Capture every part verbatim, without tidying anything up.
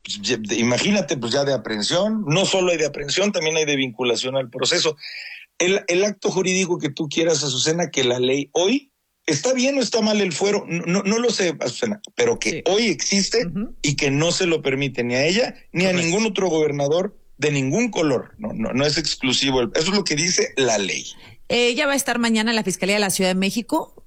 imagínate, pues ya de aprehensión, no solo hay de aprehensión, también hay de vinculación al proceso. El, el acto jurídico que tú quieras, Azucena, que la ley hoy, ¿está bien o está mal el fuero? No, no lo sé, Azucena, pero que sí. Hoy existe uh-huh. Y que no se lo permite ni a ella ni a ningún otro gobernador de ningún color. No, no, no es exclusivo. Eso es lo que dice la ley. ¿Ella va a estar mañana en la Fiscalía de la Ciudad de México?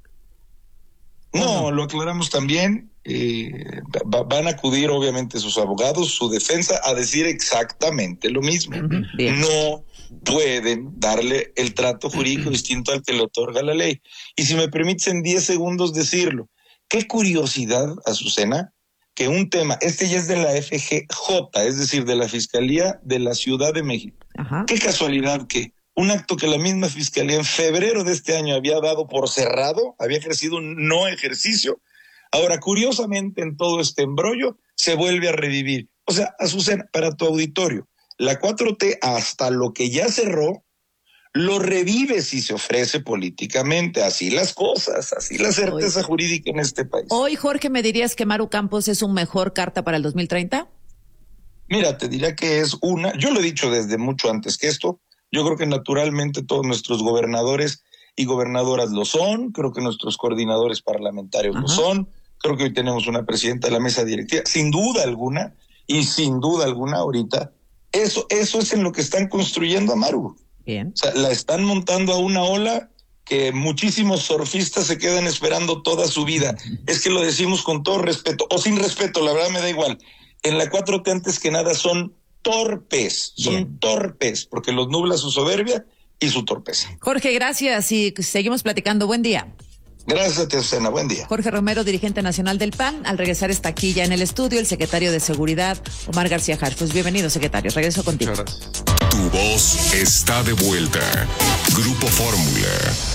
No, no. Lo aclaramos también. Eh, va, van a acudir obviamente sus abogados, su defensa, a decir exactamente lo mismo. Uh-huh. No pueden darle el trato jurídico uh-huh. distinto al que le otorga la ley. Y si me permites en diez segundos decirlo, qué curiosidad, Azucena, que un tema, este ya es de la F G J, es decir, de la Fiscalía de la Ciudad de México. Uh-huh. Qué casualidad que un acto que la misma Fiscalía en febrero de este año había dado por cerrado, había ejercido un no ejercicio. Ahora, curiosamente, en todo este embrollo, se vuelve a revivir. O sea, Azucena, para tu auditorio, la cuatro T, hasta lo que ya cerró, lo revive si se ofrece políticamente. Así las cosas, así la certeza hoy, jurídica en este país. Hoy, Jorge, ¿me dirías que Maru Campos es un mejor carta para el dos mil treinta? Mira, te diría que es una, yo lo he dicho desde mucho antes que esto, yo creo que naturalmente todos nuestros gobernadores y gobernadoras lo son, creo que nuestros coordinadores parlamentarios Ajá. lo son, creo que hoy tenemos una presidenta de la mesa directiva, sin duda alguna, y sin duda alguna ahorita, eso, eso es en lo que están construyendo a Maru. Bien. O sea, la están montando a una ola que muchísimos surfistas se quedan esperando toda su vida. Es que lo decimos con todo respeto, o sin respeto, la verdad me da igual. En la cuatro T antes que nada son torpes, son Bien. torpes, porque los nubla su soberbia y su torpeza. Jorge, gracias y seguimos platicando. Buen día. Gracias a ti, Azucena. Buen día. Jorge Romero, dirigente nacional del P A N. Al regresar está aquí ya en el estudio el secretario de Seguridad, Omar García Harfuch. Bienvenido, secretario. Regreso contigo. Muchas gracias. Tu voz está de vuelta. Grupo Fórmula.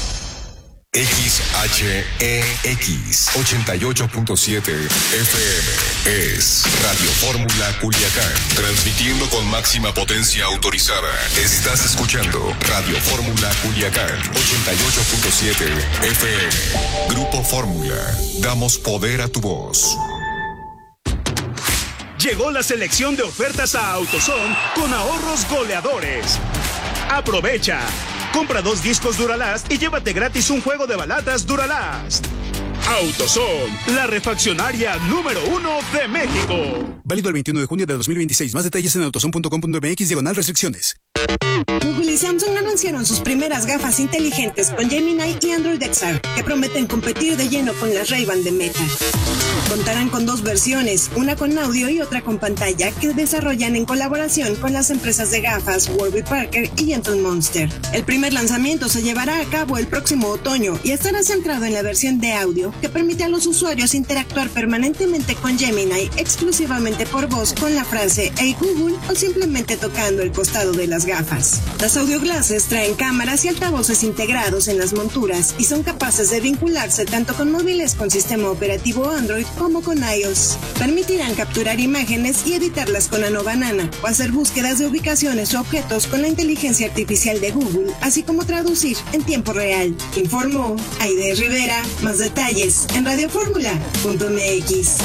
X H E X ochenta y ocho punto siete F M es Radio Fórmula Culiacán, transmitiendo con máxima potencia autorizada. Estás escuchando Radio Fórmula Culiacán ochenta y ocho punto siete F M. Grupo Fórmula, damos poder a tu voz. Llegó la selección de ofertas a AutoZone con ahorros goleadores. Aprovecha. Compra dos discos Duralast y llévate gratis un juego de balatas Duralast. AutoZone, la refaccionaria número uno de México. Válido el veintiuno de junio de dos mil veintiséis. Más detalles en autozone punto com punto m x diagonal restricciones. Google y Samsung anunciaron sus primeras gafas inteligentes con Gemini y Android X R, que prometen competir de lleno con las Ray-Ban de Meta. Contarán con dos versiones, una con audio y otra con pantalla, que desarrollan en colaboración con las empresas de gafas Warby Parker y Gentle Monster. El primer lanzamiento se llevará a cabo el próximo otoño y estará centrado en la versión de audio, que permite a los usuarios interactuar permanentemente con Gemini exclusivamente por voz con la frase "Hey Google" o simplemente tocando el costado de las gafas. Las audio glasses traen cámaras y altavoces integrados en las monturas y son capaces de vincularse tanto con móviles con sistema operativo Android como con iOS. Permitirán capturar imágenes y editarlas con Nano Banana o hacer búsquedas de ubicaciones o objetos con la inteligencia artificial de Google, así como traducir en tiempo real. Informó Aide Rivera. Más detalles en radio fórmula punto m x.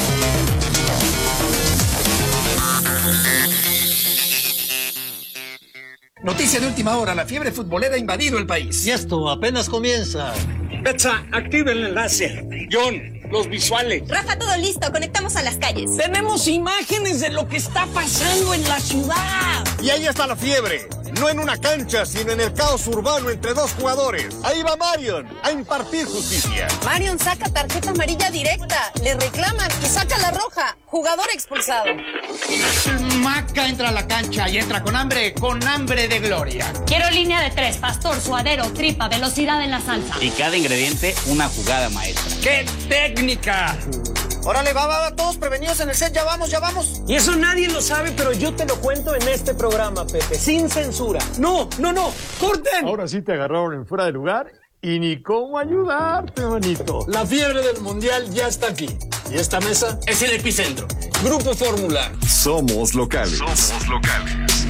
Noticia de última hora, la fiebre futbolera ha invadido el país. Y esto apenas comienza. Betsa, activa el enlace. John, los visuales. Rafa, todo listo, conectamos a las calles. Tenemos imágenes de lo que está pasando en la ciudad. Y ahí está la fiebre. No en una cancha, sino en el caos urbano entre dos jugadores. Ahí va Marion a impartir justicia. Marion saca tarjeta amarilla directa, le reclaman y saca la roja. Jugador expulsado. Maca entra a la cancha y entra con hambre, con hambre de gloria. Quiero línea de tres, pastor, suadero, tripa, velocidad en la salsa. Y cada ingrediente, una jugada maestra. ¡Qué técnica! Órale, va, va, va, todos prevenidos en el set, ya vamos, ya vamos. Y eso nadie lo sabe, pero yo te lo cuento en este programa, Pepe, sin censura. No, no, no, corten. Ahora sí te agarraron en fuera de lugar y ni cómo ayudarte, manito. La fiebre del mundial ya está aquí. Y esta mesa es el epicentro. Grupo Fórmula. Somos locales. Somos locales.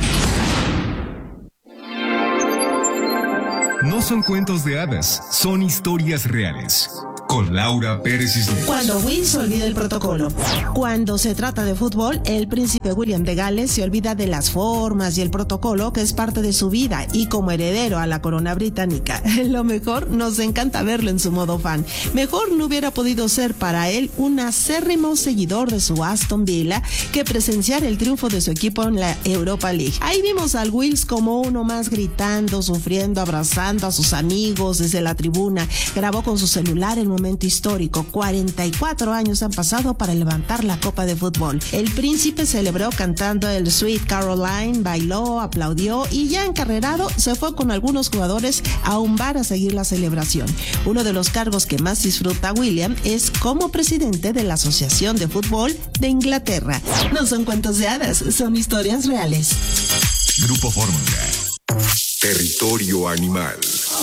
No son cuentos de hadas, son historias reales. con Laura Pérez Cisneros. Cuando Will olvida el protocolo. Cuando se trata de fútbol, el príncipe William de Gales se olvida de las formas y el protocolo que es parte de su vida, y como heredero a la corona británica, lo mejor, nos encanta verlo en su modo fan. Mejor no hubiera podido ser para él un acérrimo seguidor de su Aston Villa que presenciar el triunfo de su equipo en la Europa League. Ahí vimos al Wills como uno más, gritando, sufriendo, abrazando a sus amigos desde la tribuna. Grabó con su celular el momento histórico. cuarenta y cuatro años han pasado para levantar la copa de fútbol. El príncipe celebró cantando el Sweet Caroline, bailó, aplaudió y ya encarrerado se fue con algunos jugadores a un bar a seguir la celebración. Uno de los cargos que más disfruta William es como presidente de la Asociación de Fútbol de Inglaterra. No son cuentos de hadas, son historias reales. Grupo Fórmula. Territorio animal.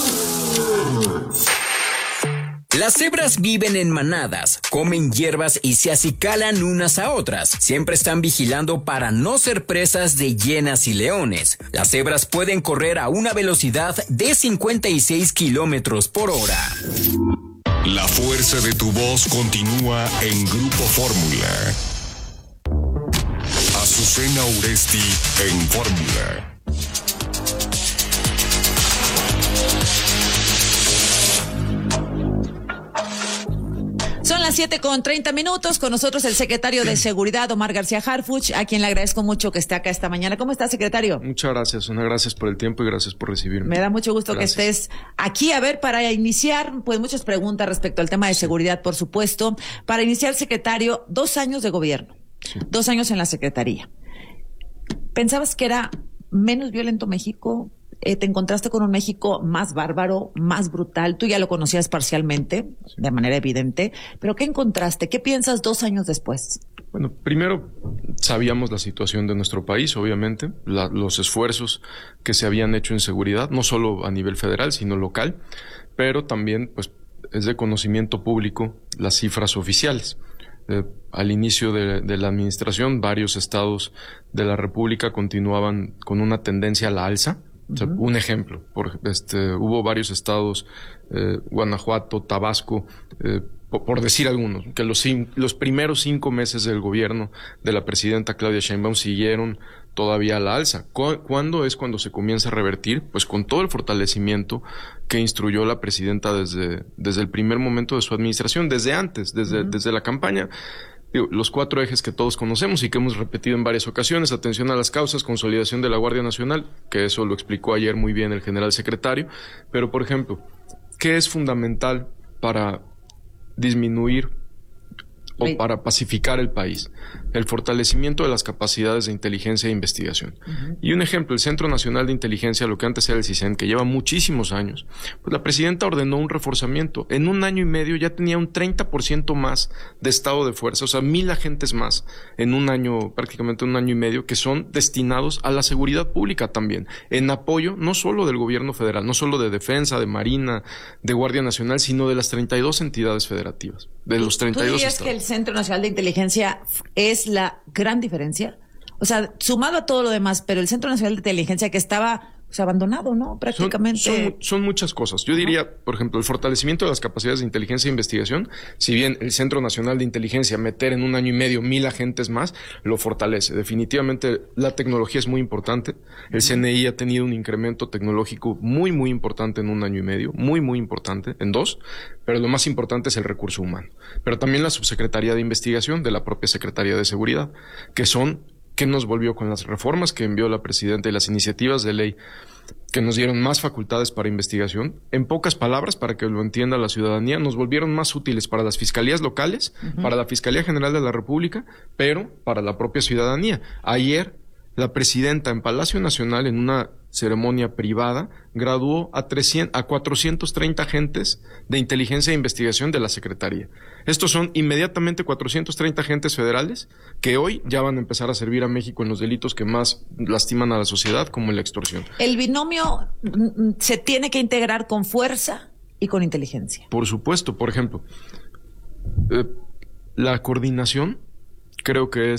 Las cebras viven en manadas, comen hierbas y se acicalan unas a otras. Siempre están vigilando para no ser presas de hienas y leones. Las cebras pueden correr a una velocidad de cincuenta y seis kilómetros por hora. La fuerza de tu voz continúa en Grupo Fórmula. Azucena Uresti en Fórmula. Son las siete con treinta minutos. Con nosotros el secretario de Seguridad, Omar García Harfuch, a quien le agradezco mucho que esté acá esta mañana. ¿Cómo está, secretario? Muchas gracias, una gracias por el tiempo y gracias por recibirme. Me da mucho gusto gracias. que estés aquí. A ver, para iniciar, pues muchas preguntas respecto al tema de seguridad, por supuesto. Para iniciar, secretario, dos años de gobierno, sí. dos años en la Secretaría. ¿Pensabas que era menos violento México? Eh, ¿Te encontraste con un México más bárbaro, más brutal? Tú ya lo conocías parcialmente, de manera evidente, pero ¿qué encontraste? ¿Qué piensas dos años después? Bueno, primero sabíamos la situación de nuestro país, obviamente, la, los esfuerzos que se habían hecho en seguridad, no solo a nivel federal, sino local, pero también pues es de conocimiento público las cifras oficiales. Eh, al inicio de, de la administración, varios estados de la República continuaban con una tendencia a la alza. O sea, uh-huh. Un ejemplo, por, este, hubo varios estados, eh, Guanajuato, Tabasco, eh, por, por decir algunos, que los, los primeros cinco meses del gobierno de la presidenta Claudia Sheinbaum siguieron todavía a la alza. ¿Cu- ¿Cuándo es cuando se comienza a revertir? Pues con todo el fortalecimiento que instruyó la presidenta desde, desde el primer momento de su administración, desde antes, desde, uh-huh. desde la campaña. Los cuatro ejes que todos conocemos y que hemos repetido en varias ocasiones: atención a las causas, consolidación de la Guardia Nacional, que eso lo explicó ayer muy bien el general secretario, pero por ejemplo, ¿qué es fundamental para disminuir o para pacificar el país? El fortalecimiento de las capacidades de inteligencia e investigación. Uh-huh. Y un ejemplo, el Centro Nacional de Inteligencia, lo que antes era el CISEN, que lleva muchísimos años, pues la presidenta ordenó un reforzamiento. En un año y medio ya tenía un treinta por ciento más de estado de fuerza, o sea, mil agentes más en un año, prácticamente un año y medio, que son destinados a la seguridad pública también, en apoyo no solo del gobierno federal, no solo de Defensa, de Marina, de Guardia Nacional, sino de las treinta y dos entidades federativas, de los treinta y dos ¿Tú dirías estados. que el Centro Nacional de Inteligencia es la gran diferencia? O sea, sumado a todo lo demás, pero el Centro Nacional de Inteligencia que estaba pues, abandonado, ¿no? Prácticamente. Son, son, son muchas cosas. Yo diría, por ejemplo, el fortalecimiento de las capacidades de inteligencia e investigación. Si bien el Centro Nacional de Inteligencia, meter en un año y medio mil agentes más, lo fortalece. Definitivamente la tecnología es muy importante. El C N I ha tenido un incremento tecnológico muy, muy importante en un año y medio. Muy, muy importante. En dos. Pero lo más importante es el recurso humano. Pero también la Subsecretaría de Investigación de la propia Secretaría de Seguridad, que son... ¿Qué nos volvió con las reformas que envió la presidenta y las iniciativas de ley que nos dieron más facultades para investigación? En pocas palabras, para que lo entienda la ciudadanía, nos volvieron más útiles para las fiscalías locales, uh-huh. para la Fiscalía General de la República, pero para la propia ciudadanía. Ayer, la presidenta en Palacio Nacional, en una ceremonia privada, graduó a, trescientos, a cuatrocientos treinta agentes de inteligencia e investigación de la Secretaría. Estos son inmediatamente cuatrocientos treinta agentes federales que hoy ya van a empezar a servir a México en los delitos que más lastiman a la sociedad, como la extorsión. ¿El binomio se tiene que integrar con fuerza y con inteligencia? Por supuesto. Por ejemplo, eh, la coordinación creo que es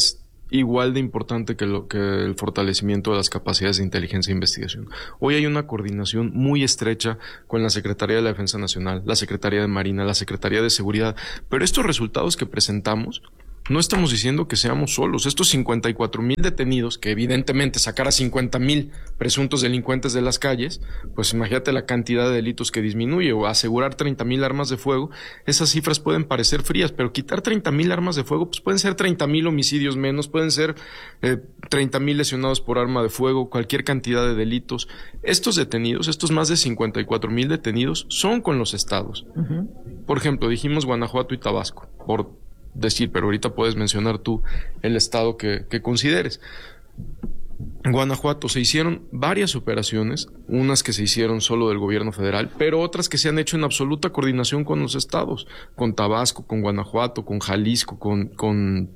igual de importante que, lo, que el fortalecimiento de las capacidades de inteligencia e investigación. Hoy hay una coordinación muy estrecha con la Secretaría de la Defensa Nacional, la Secretaría de Marina, la Secretaría de Seguridad, pero estos resultados que presentamos, no estamos diciendo que seamos solos. Estos cincuenta y cuatro mil detenidos, que evidentemente sacar a cincuenta mil presuntos delincuentes de las calles, pues imagínate la cantidad de delitos que disminuye, o asegurar treinta mil armas de fuego, esas cifras pueden parecer frías, pero quitar treinta mil armas de fuego, pues pueden ser treinta mil homicidios menos, pueden ser eh, treinta mil lesionados por arma de fuego, cualquier cantidad de delitos. Estos detenidos, estos más de cincuenta y cuatro mil detenidos, son con los estados. Uh-huh. Por ejemplo, dijimos Guanajuato y Tabasco, por decir, pero ahorita puedes mencionar tú el estado que, que consideres. En Guanajuato se hicieron varias operaciones, unas que se hicieron solo del gobierno federal, pero otras que se han hecho en absoluta coordinación con los estados, con Tabasco, con Guanajuato, con Jalisco, con, con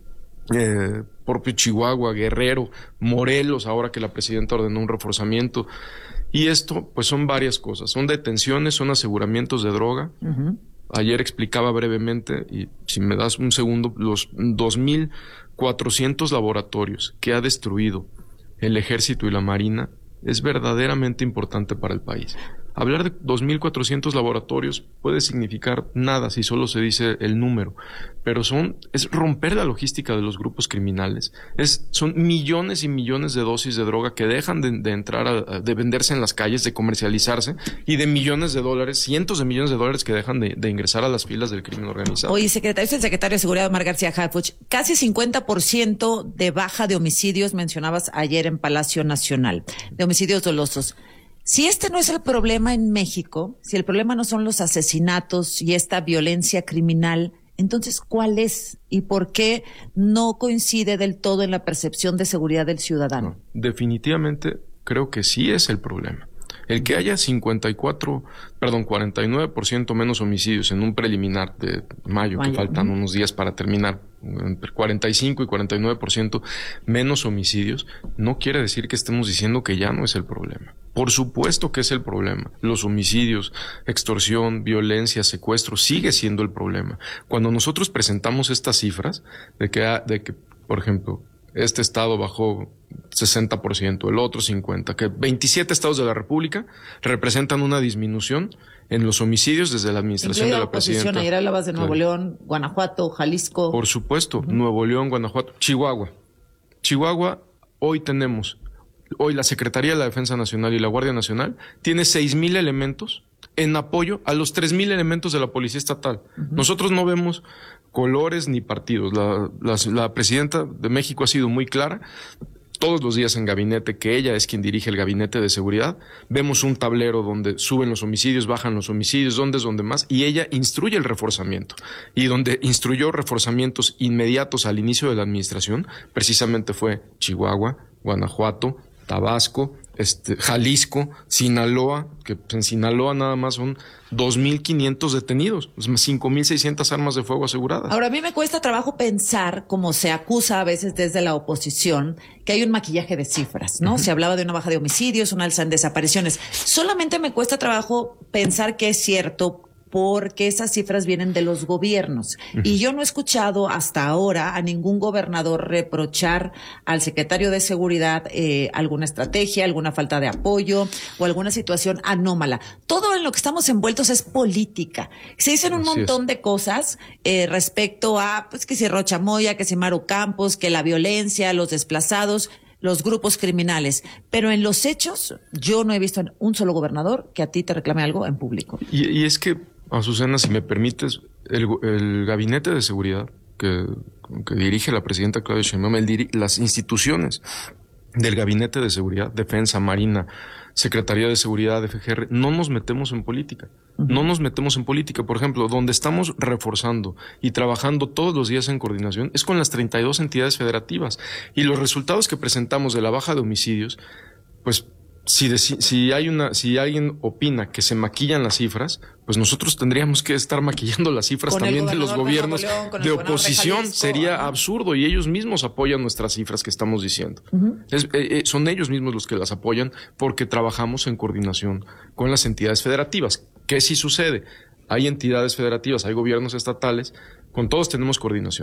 eh, propio Chihuahua, Guerrero, Morelos, ahora que la presidenta ordenó un reforzamiento. Y esto, pues son varias cosas, son detenciones, son aseguramientos de droga. Uh-huh. Ayer explicaba brevemente, y si me das un segundo, los dos mil cuatrocientos laboratorios que ha destruido el Ejército y la Marina es verdaderamente importante para el país. Hablar de dos mil cuatrocientos laboratorios puede significar nada si solo se dice el número, pero son es romper la logística de los grupos criminales. Es son millones y millones de dosis de droga que dejan de, de entrar, a, de venderse en las calles, de comercializarse, y de millones de dólares, cientos de millones de dólares que dejan de, de ingresar a las filas del crimen organizado. Oye, secretario, es el secretario de Seguridad, Omar García Harfuch. Casi cincuenta por ciento de baja de homicidios, mencionabas ayer en Palacio Nacional, de homicidios dolosos. Si este no es el problema en México, si el problema no son los asesinatos y esta violencia criminal, entonces, ¿cuál es? ¿Y por qué no coincide del todo en la percepción de seguridad del ciudadano? No, definitivamente creo que sí es el problema. El que haya cincuenta y cuatro, perdón, cuarenta y nueve por ciento menos homicidios en un preliminar de mayo, Mayo. que faltan uh-huh. unos días para terminar, entre cuarenta y cinco y cuarenta y nueve por ciento menos homicidios, no quiere decir que estemos diciendo que ya no es el problema. Por supuesto que es el problema. Los homicidios, extorsión, violencia, secuestro, sigue siendo el problema. Cuando nosotros presentamos estas cifras de que, de que por ejemplo, este estado bajó sesenta por ciento, el otro cincuenta por ciento, que veintisiete estados de la República representan una disminución en los homicidios desde la administración Incluida de la presidenta. Ayer hablabas de Nuevo claro. León, Guanajuato, Jalisco. Por supuesto, uh-huh. Nuevo León, Guanajuato, Chihuahua. Chihuahua, hoy tenemos, hoy la Secretaría de la Defensa Nacional y la Guardia Nacional tiene seis mil elementos en apoyo a los tres mil elementos de la Policía Estatal. Uh-huh. Nosotros no vemos colores ni partidos. La, la, la presidenta de México ha sido muy clara. Todos los días en gabinete, que ella es quien dirige el gabinete de seguridad, vemos un tablero donde suben los homicidios, bajan los homicidios, dónde es donde más, y ella instruye el reforzamiento. Y donde instruyó reforzamientos inmediatos al inicio de la administración, precisamente fue Chihuahua, Guanajuato, Tabasco, este, Jalisco, Sinaloa, que en Sinaloa nada más son dos mil quinientos detenidos, cinco mil seiscientas armas de fuego aseguradas. Ahora, a mí me cuesta trabajo pensar, como se acusa a veces desde la oposición, que hay un maquillaje de cifras, ¿no? Uh-huh. Se hablaba de una baja de homicidios, una alza en desapariciones. Solamente me cuesta trabajo pensar que es cierto, porque esas cifras vienen de los gobiernos. Uh-huh. Y yo no he escuchado hasta ahora a ningún gobernador reprochar al secretario de Seguridad eh, alguna estrategia, alguna falta de apoyo o alguna situación anómala. Todo en lo que estamos envueltos es política. Se dicen un Así montón es. de cosas eh, respecto a, pues, que si Rocha Moya, que si Maru Campos, que la violencia, los desplazados, los grupos criminales. Pero en los hechos, yo no he visto a un solo gobernador que a ti te reclame algo en público. Y, y es que, Azucena, si me permites, el, el gabinete de seguridad que, que dirige la presidenta Claudia Sheinbaum, el diri- las instituciones del gabinete de seguridad, Defensa, Marina, Secretaría de Seguridad, F G R, no nos metemos en política. Uh-huh. No nos metemos en política. Por ejemplo, donde estamos reforzando y trabajando todos los días en coordinación es con las treinta y dos entidades federativas. Y los resultados que presentamos de la baja de homicidios, pues Si, de, si hay una, si alguien opina que se maquillan las cifras, pues nosotros tendríamos que estar maquillando las cifras también de los gobiernos de, León, de oposición. De Sería uh-huh. absurdo, y ellos mismos apoyan nuestras cifras que estamos diciendo. Uh-huh. Es, eh, son ellos mismos los que las apoyan porque trabajamos en coordinación con las entidades federativas. ¿Qué sí sucede? Hay entidades federativas, hay gobiernos estatales, con todos tenemos coordinación.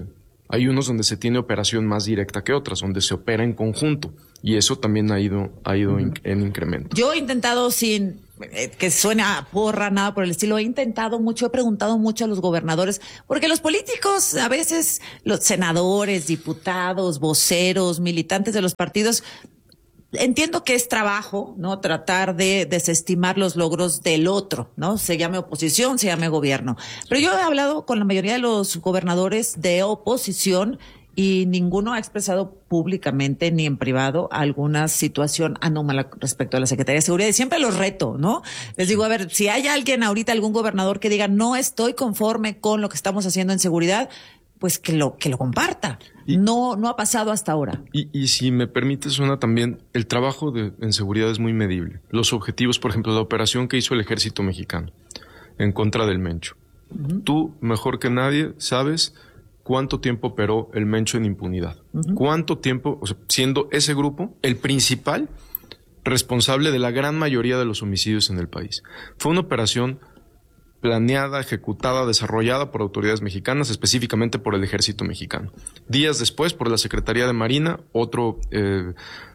Hay unos donde se tiene operación más directa que otras, donde se opera en conjunto. Y eso también ha ido, ha ido uh-huh. in, en incremento. Yo he intentado, sin eh, que suene a porra, nada por el estilo, he intentado mucho, he preguntado mucho a los gobernadores, porque los políticos, a veces los senadores, diputados, voceros, militantes de los partidos, entiendo que es trabajo, ¿no? Tratar de desestimar los logros del otro, ¿no? Se llame oposición, se llame gobierno. Pero yo he hablado con la mayoría de los gobernadores de oposición y ninguno ha expresado públicamente ni en privado alguna situación anómala respecto a la Secretaría de Seguridad. Y siempre los reto, ¿no? Les digo, a ver, si hay alguien ahorita, algún gobernador que diga no estoy conforme con lo que estamos haciendo en seguridad, pues que lo que lo comparta. Y, no no ha pasado hasta ahora. Y, y si me permite, Susana, también el trabajo de, en seguridad es muy medible. Los objetivos, por ejemplo, la operación que hizo el Ejército Mexicano en contra del Mencho. Uh-huh. Tú, mejor que nadie, sabes cuánto tiempo operó el Mencho en impunidad. Uh-huh. Cuánto tiempo, o sea, siendo ese grupo el principal responsable de la gran mayoría de los homicidios en el país. Fue una operación planeada, ejecutada, desarrollada por autoridades mexicanas, específicamente por el Ejército Mexicano. Días después, por la Secretaría de Marina, otro eh,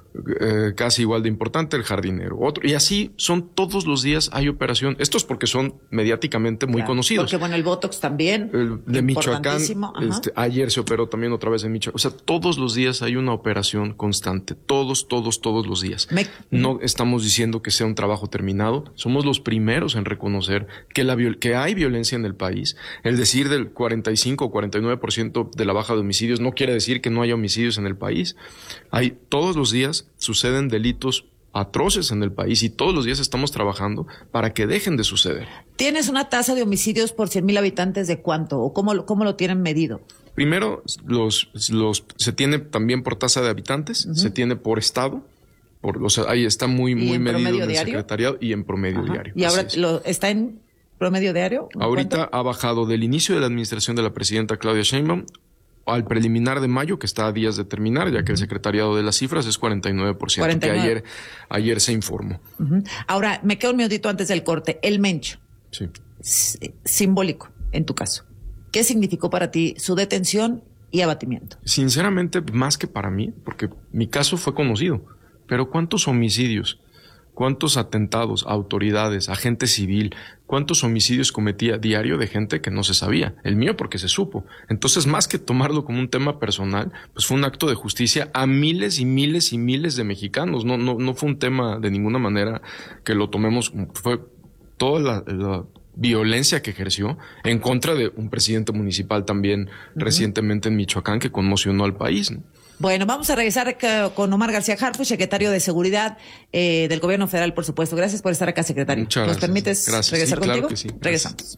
eh, casi igual de importante, el Jardinero. Otro, y así son todos los días hay operación. Esto es porque son mediáticamente muy claro, conocidos. Porque bueno, el Botox también. El de Michoacán, este, ayer se operó también otra vez en Michoacán. O sea, todos los días hay una operación constante. Todos, todos, todos los días. Me... No estamos diciendo que sea un trabajo terminado. Somos los primeros en reconocer que, la viol- que hay violencia en el país. El decir del cuarenta y cinco o cuarenta y nueve por ciento de la baja de homicidios no quiere decir que no haya homicidios en el país. Hay todos los días suceden delitos atroces en el país y todos los días estamos trabajando para que dejen de suceder. ¿Tienes una tasa de homicidios por cien mil habitantes de cuánto o cómo, cómo lo tienen medido? Primero, los, los se tiene también por tasa de habitantes, uh-huh. se tiene por estado, por, o sea, ahí está muy, muy medido en el diario? secretariado y en promedio Ajá. diario. ¿Y ahora lo, está en promedio diario? Ahorita ¿Cuánto? Ha bajado del inicio de la administración de la presidenta Claudia Sheinbaum al preliminar de mayo, que está a días de terminar, ya que el secretariado de las cifras es cuarenta y nueve por ciento, cuarenta y nueve. Que ayer, ayer se informó. Uh-huh. Ahora, me quedo un minutito antes del corte. El Mencho. Sí. S- simbólico, en tu caso. ¿Qué significó para ti su detención y abatimiento? Sinceramente, más que para mí, porque mi caso fue conocido. Pero ¿cuántos homicidios? ¿Cuántos atentados a autoridades, a gente civil? ¿Cuántos homicidios cometía diario de gente que no se sabía? El mío porque se supo. Entonces, más que tomarlo como un tema personal, pues fue un acto de justicia a miles y miles y miles de mexicanos. No, no, no fue un tema de ninguna manera que lo tomemos. Fue toda la, la violencia que ejerció en contra de un presidente municipal también uh-huh. recientemente en Michoacán que conmocionó al país, ¿no? Bueno, vamos a regresar con Omar García Harfuch, secretario de Seguridad eh, del Gobierno Federal, por supuesto. Gracias por estar acá, secretario. Muchas ¿Nos gracias. permites gracias. regresar sí, contigo? Claro que sí. Regresamos.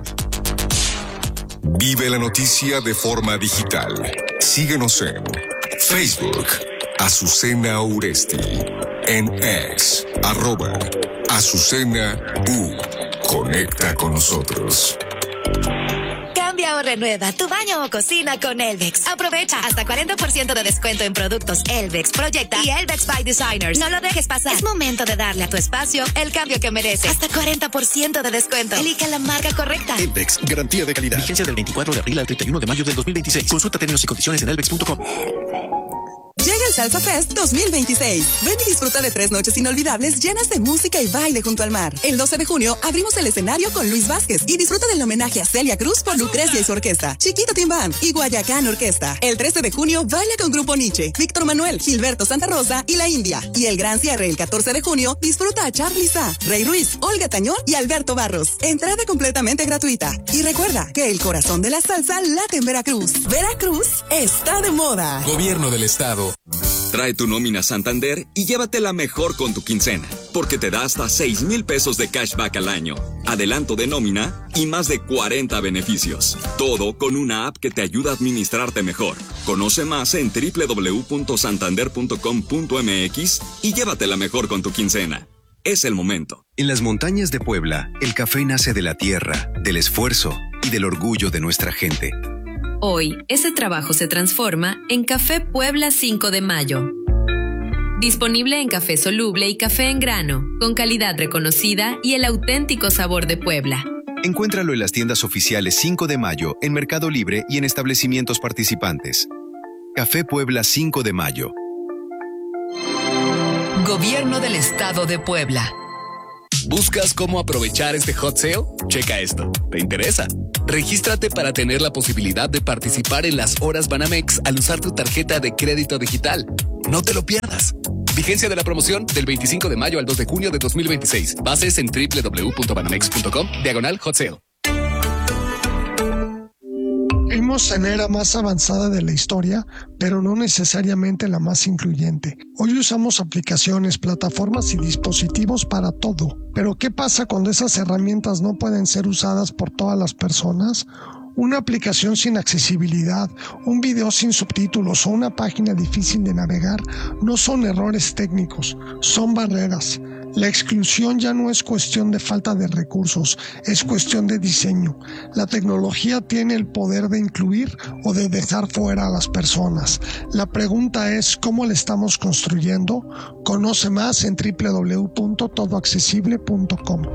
Vive la noticia de forma digital. Síguenos en Facebook, Azucena Uresti, en X, arroba Azucena U. Conecta con nosotros. Cambia o renueva tu baño o cocina con Elvex. Aprovecha hasta cuarenta por ciento de descuento en productos Elvex, Proyecta y Elvex by Designers. No lo dejes pasar. Es momento de darle a tu espacio el cambio que merece. Hasta cuarenta por ciento de descuento. Elige la marca correcta. Elvex, garantía de calidad. Vigencia del veinticuatro de abril al treinta y uno de mayo del dos mil veintiséis. Consulta términos y condiciones en elvex punto com. Llega el Salsa Fest dos mil veintiséis. Ven y disfruta de tres noches inolvidables llenas de música y baile junto al mar. El doce de junio abrimos el escenario con Luis Vázquez y disfruta del homenaje a Celia Cruz por Lucrecia y su orquesta, Chiquito Team Band y Guayacán Orquesta. El trece de junio baila con Grupo Nietzsche, Víctor Manuel, Gilberto Santa Rosa y La India. Y el gran cierre el catorce de junio disfruta a Charly Sa, Rey Ruiz, Olga Tañón y Alberto Barros. Entrada completamente gratuita. Y recuerda que el corazón de la salsa late en Veracruz. Veracruz está de moda. Gobierno del Estado. Trae tu nómina Santander y llévatela mejor con tu quincena, porque te da hasta seis mil pesos de cashback al año, adelanto de nómina y más de cuarenta beneficios. Todo con una app que te ayuda a administrarte mejor. Conoce más en doble u doble u doble u punto santander punto com punto m x y llévatela mejor con tu quincena. Es el momento. En las montañas de Puebla, el café nace de la tierra, del esfuerzo y del orgullo de nuestra gente. Hoy, ese trabajo se transforma en Café Puebla cinco de mayo. Disponible en café soluble y café en grano, con calidad reconocida y el auténtico sabor de Puebla. Encuéntralo en las tiendas oficiales cinco de mayo, en Mercado Libre y en establecimientos participantes. Café Puebla cinco de mayo. Gobierno del Estado de Puebla. ¿Buscas cómo aprovechar este hot sale? Checa esto. ¿Te interesa? Regístrate para tener la posibilidad de participar en las horas Banamex al usar tu tarjeta de crédito digital. No te lo pierdas. Vigencia de la promoción del veinticinco de mayo al dos de junio de dos mil veintiséis. Bases en doble u doble u doble u punto banamex punto com, diagonal hot sale. Vivimos en la era más avanzada de la historia, pero no necesariamente la más incluyente. Hoy usamos aplicaciones, plataformas y dispositivos para todo. Pero ¿qué pasa cuando esas herramientas no pueden ser usadas por todas las personas? Una aplicación sin accesibilidad, un video sin subtítulos o una página difícil de navegar no son errores técnicos, son barreras. La exclusión ya no es cuestión de falta de recursos, es cuestión de diseño. La tecnología tiene el poder de incluir o de dejar fuera a las personas. La pregunta es ¿cómo la estamos construyendo? Conoce más en doble u doble u doble u punto todo accesible punto com.